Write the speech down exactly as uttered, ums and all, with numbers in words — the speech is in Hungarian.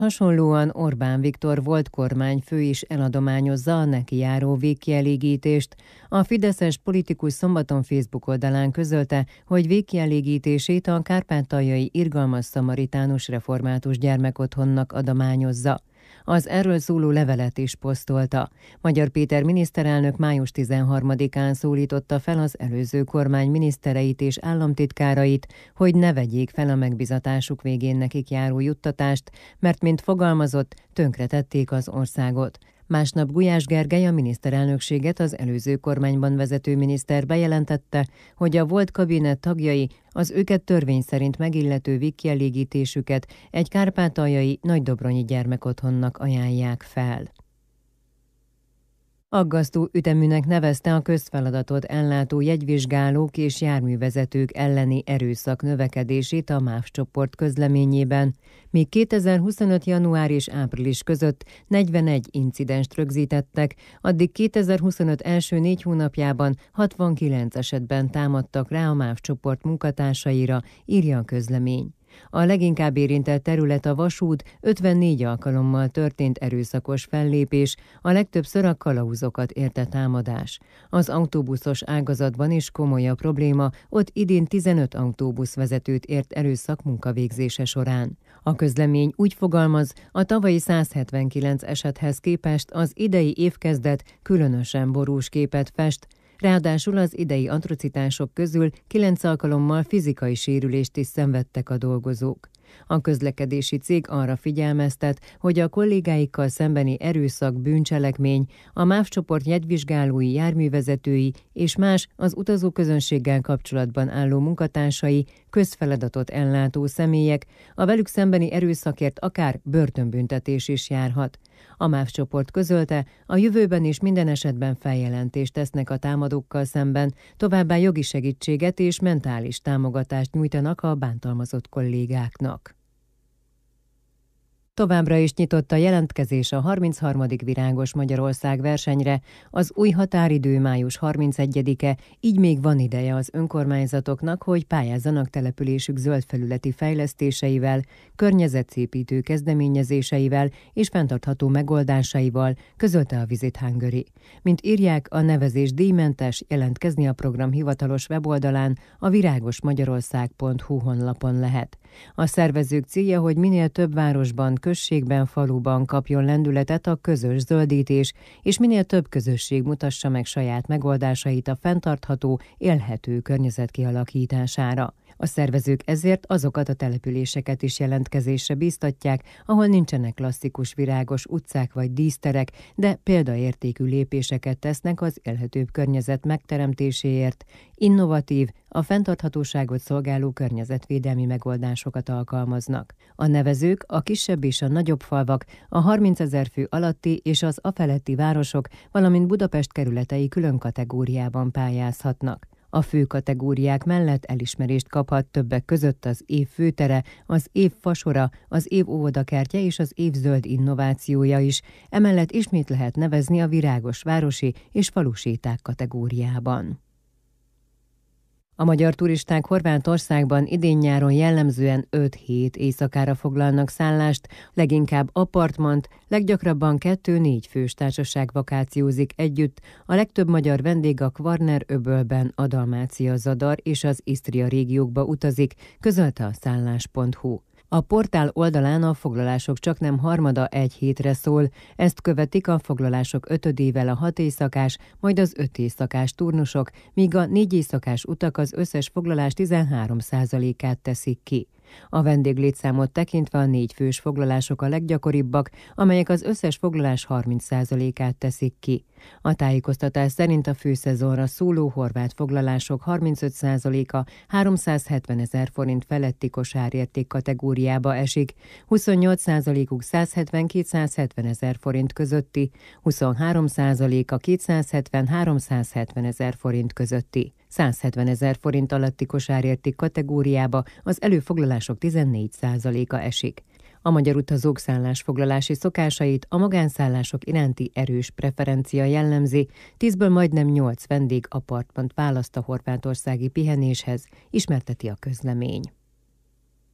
Hasonlóan Orbán Viktor volt kormányfő is eladományozza a neki járó végkielégítést. A fideszes politikus szombaton Facebook oldalán közölte, hogy végkielégítését a kárpátaljai Irgalmas Szamaritánus Református Gyermekotthonnak adományozza. Az erről szóló levelet is posztolta. Magyar Péter miniszterelnök május tizenharmadikán szólította fel az előző kormány minisztereit és államtitkárait, hogy ne vegyék fel a megbizatásuk végén nekik járó juttatást, mert mint fogalmazott, tönkretették az országot. Másnap Gulyás Gergely, a miniszterelnökséget az előző kormányban vezető miniszter bejelentette, hogy a volt kabinet tagjai az őket törvény szerint megillető végkielégítésüket egy kárpátaljai Nagydobronyi gyermekotthonnak ajánlják fel. Aggasztó üteműnek nevezte a közfeladatot ellátó jegyvizsgálók és járművezetők elleni erőszak növekedését a MÁV csoport közleményében, míg kétezer-huszonöt. január és április között negyvenegy incidenst rögzítettek, addig kétezer-huszonöt első négy hónapjában hatvankilenc esetben támadtak rá a MÁV csoport munkatársaira, írja a közlemény. A leginkább érintett terület a vasút, ötvennégy alkalommal történt erőszakos fellépés, a legtöbbször a kalauzokat érte támadás. Az autóbuszos ágazatban is komoly a probléma, ott idén tizenöt autóbuszvezetőt ért erőszak munkavégzése során. A közlemény úgy fogalmaz, a tavalyi száz hetvenkilenc esethez képest az idei évkezdet különösen borús képet fest, ráadásul az idei atrocitások közül kilenc alkalommal fizikai sérülést is szenvedtek a dolgozók. A közlekedési cég arra figyelmeztet, hogy a kollégáikkal szembeni erőszak bűncselekmény, a MÁV csoport jegyvizsgálói, járművezetői és más az utazóközönséggel kapcsolatban álló munkatársai, közfeladatot ellátó személyek, a velük szembeni erőszakért akár börtönbüntetés is járhat. A MÁV csoport közölte, a jövőben is minden esetben feljelentést tesznek a támadókkal szemben, továbbá jogi segítséget és mentális támogatást nyújtanak a bántalmazott kollégáknak. Továbbra is nyitott a jelentkezés a harmincharmadik Virágos Magyarország versenyre, az új határidő május harmincegyedike, így még van ideje az önkormányzatoknak, hogy pályázzanak településük zöldfelületi fejlesztéseivel, környezetszépítő kezdeményezéseivel és fenntartható megoldásaival, közölte a Visit Hungary. Mint írják, a nevezés díjmentes, jelentkezni a program hivatalos weboldalán, a virágosmagyarország pont hu honlapon lehet. A szervezők célja, hogy minél több városban, községben, faluban kapjon lendületet a közös zöldítés, és minél több közösség mutassa meg saját megoldásait a fenntartható, élhető környezet kialakítására. A szervezők ezért azokat a településeket is jelentkezésre bíztatják, ahol nincsenek klasszikus virágos utcák vagy díszterek, de példaértékű lépéseket tesznek az élhetőbb környezet megteremtéséért, innovatív, a fenntarthatóságot szolgáló környezetvédelmi megoldásokat alkalmaznak. A nevezők, a kisebb és a nagyobb falvak, a harmincezer fő alatti és az afeletti városok, valamint Budapest kerületei külön kategóriában pályázhatnak. A fő kategóriák mellett elismerést kaphat többek között az év főtere, az év fasora, az év óvodakertje és az év zöld innovációja is, emellett ismét lehet nevezni a virágos városi és faluséták kategóriában. A magyar turisták Horvátországban idén-nyáron jellemzően öt hét éjszakára foglalnak szállást, leginkább apartmant, leggyakrabban kettő-négy fős társaság vakációzik együtt, a legtöbb magyar vendég a Kvarner-öbölben, a Dalmácia-Zadar és az Isztria régiókba utazik, közölte a szállás pont hu. A portál oldalán a foglalások csaknem harmada egy hétre szól, ezt követik a foglalások ötödével a hat éjszakás, majd az öt éjszakás turnusok, míg a négy éjszakás utak az összes foglalás tizenhárom százalékát teszik ki. A vendéglétszámot tekintve a négy fős foglalások a leggyakoribbak, amelyek az összes foglalás harminc százalékát teszik ki. A tájékoztatás szerint a főszezonra szóló horvát foglalások harmincöt százaléka háromszázhetvenezer forint feletti kosárérték kategóriába esik, huszonnyolc százalékuk százhetven-kétszázhetvenezer forint közötti, huszonhárom százaléka kétszázhetven-háromszázhetvenezer forint közötti. százhetvenezer forint alatti kosárérték kategóriába az előfoglalások tizennégy százaléka esik. A magyar utazók szállásfoglalási szokásait a magánszállások iránti erős preferencia jellemzi, tízből majdnem nyolc vendég apartmant választ a horvátországi pihenéshez, ismerteti a közlemény.